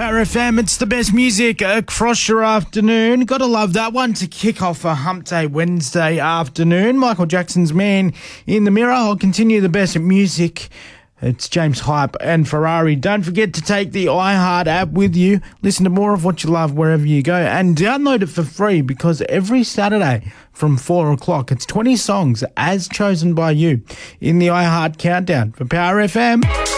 Power FM, it's the best music across your afternoon. Gotta love that one to kick off a Hump Day Wednesday afternoon. Michael Jackson's Man in the Mirror. I'll continue the best music. It's James Hype and Ferrari. Don't forget to take the iHeart app with you. Listen to more of what you love wherever you go and download it for free because every Saturday from 4 o'clock, it's 20 songs as chosen by you in the iHeart Countdown for Power FM.